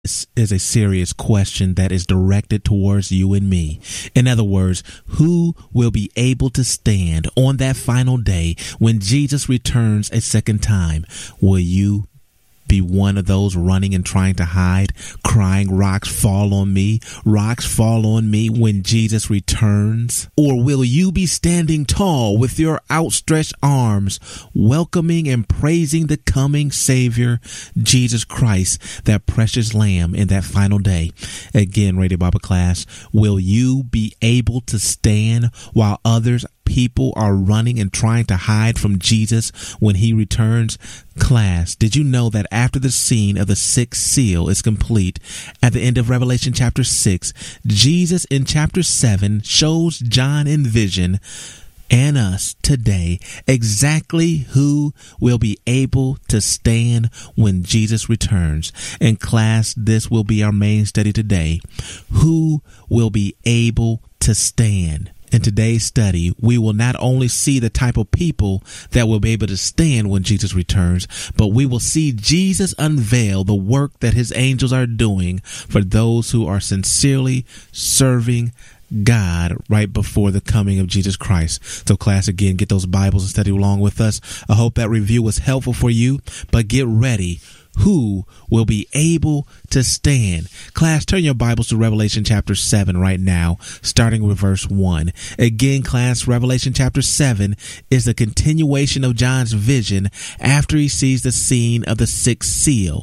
This is a serious question that is directed towards you and me. In other words, who will be able to stand on that final day when Jesus returns a second time? Will you be one of those running and trying to hide, crying, rocks fall on me when Jesus returns? Or will you be standing tall with your outstretched arms, welcoming and praising the coming Savior, Jesus Christ, that precious Lamb in that final day? Again, Radio Bible class, will you be able to stand while people are running and trying to hide from Jesus when he returns? Class, did you know that after the scene of the sixth seal is complete, at the end of Revelation chapter 6, Jesus in chapter 7 shows John in vision and us today exactly who will be able to stand when Jesus returns? And class, this will be our main study today. Who will be able to stand? In today's study, we will not only see the type of people that will be able to stand when Jesus returns, but we will see Jesus unveil the work that his angels are doing for those who are sincerely serving God right before the coming of Jesus Christ. So class, again, get those Bibles and study along with us. I hope that review was helpful for you, but get ready. Who will be able to stand? Class, turn your Bibles to Revelation chapter 7 right now, starting with verse 1. Again, class, Revelation chapter 7 is the continuation of John's vision after he sees the scene of the sixth seal.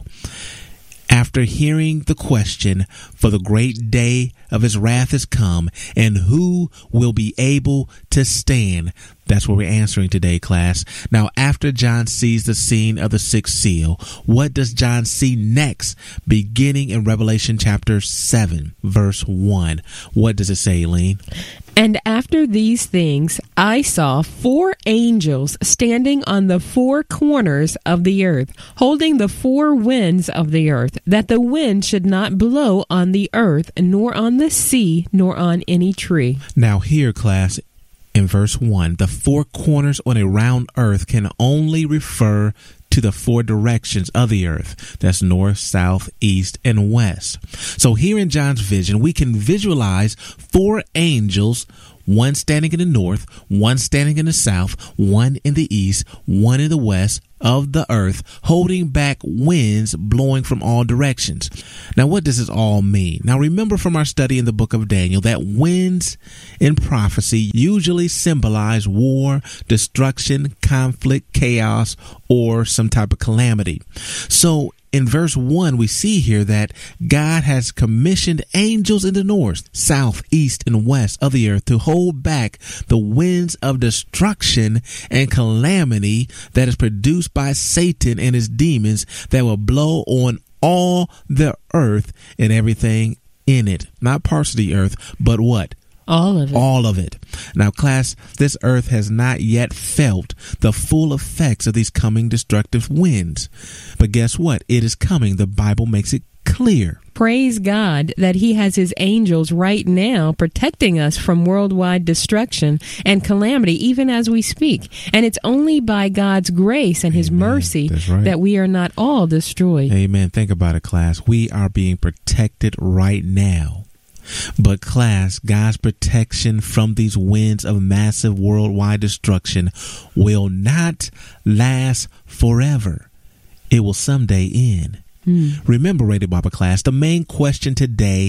After hearing the question, for the great day of his wrath has come, and who will be able to stand? That's what we're answering today, class. Now, after John sees the scene of the sixth seal, what does John see next? Beginning in Revelation chapter 7, verse 1. What does it say, Eileen? And after these things, I saw 4 angels standing on the 4 corners of the earth, holding the 4 winds of the earth, that the wind should not blow on the earth, nor on the sea, nor on any tree. Now here, class, in verse 1, the 4 corners on a round earth can only refer to the 4 directions of the earth. That's north, south, east, and west. So here in John's vision, we can visualize 4 angels, one standing in the north, one standing in the south, one in the east, one in the west of the earth, holding back winds blowing from all directions. Now, what does this all mean? Now, remember from our study in the book of Daniel that winds in prophecy usually symbolize war, destruction, conflict, chaos, or some type of calamity. So in verse 1, we see here that God has commissioned angels in the north, south, east, and west of the earth to hold back the winds of destruction and calamity that is produced by Satan and his demons that will blow on all the earth and everything in it. Not parts of the earth, but what? All of it. All of it. Now, class, this earth has not yet felt the full effects of these coming destructive winds. But guess what? It is coming. The Bible makes it clear. Praise God that he has his angels right now protecting us from worldwide destruction and calamity, even as we speak. And it's only by God's grace and his mercy that we are not all destroyed. Amen. Think about it, class. We are being protected right now. But class, God's protection from these winds of massive worldwide destruction will not last forever. It will someday end. Remember, Radio Bible class, the main question today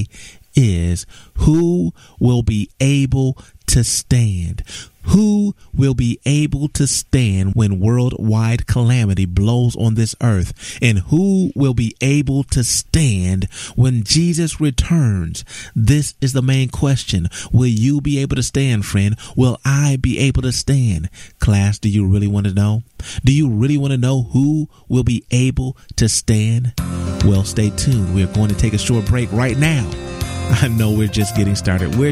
is who will be able to stand? Who will be able to stand when worldwide calamity blows on this earth? And who will be able to stand when Jesus returns? This is the main question. Will you be able to stand, friend? Will I be able to stand? Class, do you really want to know? Do you really want to know who will be able to stand? Well, stay tuned. We're going to take a short break right now. I know we're just getting started. We're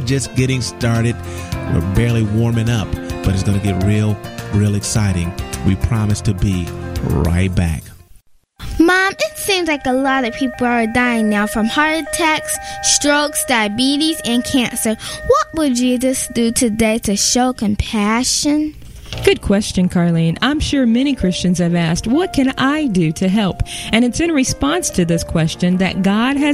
barely warming up, but it's going to get real exciting. We promise to be right back. Mom, it seems like a lot of people are dying now from heart attacks, strokes, diabetes, and cancer. What would Jesus do today to show compassion? Good question, Carlene. I'm sure many Christians have asked, what can I do to help? And it's in response to this question that God has